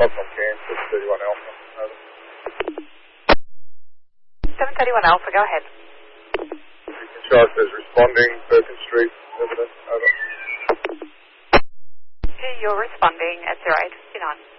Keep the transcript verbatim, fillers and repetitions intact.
Cosmos Can, seven thirty-one Alpha. Over. seven thirty-one Alpha, go ahead. Charge says responding, Perkins Street, evidence. Over. Okay, you're responding at zero eight fifty-nine.